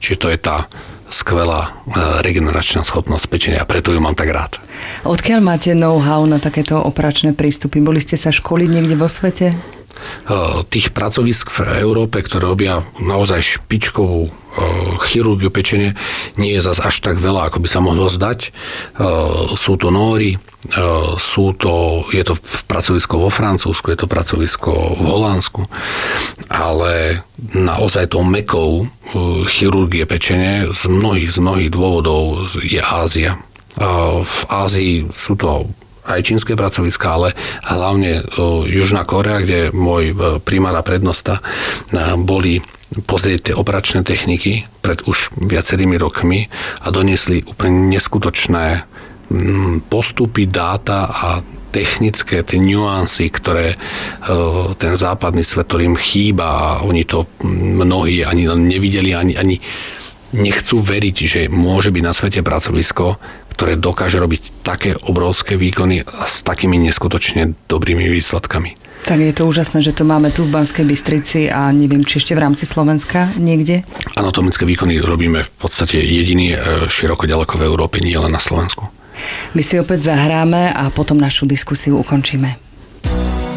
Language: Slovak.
Čiže to je tá skvelá regeneračná schopnosť pečenia a preto ju mám tak rád. Odkiaľ máte know-how na takéto operačné prístupy? Boli ste sa školiť niekde vo svete? Tých pracovisk v Európe, ktoré robia naozaj špičkovú chirurgiu pečenie, nie je zas až tak veľa, ako by sa mohlo zdať. Sú to Nóri, je to pracovisko vo Francúzsku, je to pracovisko v Holandsku, ale naozaj tou mekou chirurgie pečenie z mnohých dôvodov je Ázia. V Ázii sú to aj čínske pracoviská, ale hlavne Južná Kórea, kde môj primár a prednosta boli pozrieť tie operačné techniky pred už viacerými rokmi a doniesli úplne neskutočné postupy, dáta a technické tie nuancy, ktoré ten západný svet, ktorým chýba a oni to mnohí ani nevideli, ani nechcú veriť, že môže byť na svete pracovisko, ktoré dokáže robiť také obrovské výkony a s takými neskutočne dobrými výsledkami. Tak je to úžasné, že to máme tu v Banskej Bystrici a neviem, či ešte v rámci Slovenska niekde? Anatomické výkony robíme v podstate jediný široko ďaleko v Európe, nie len na Slovensku. My si opäť zahráme a potom našu diskusiu ukončíme.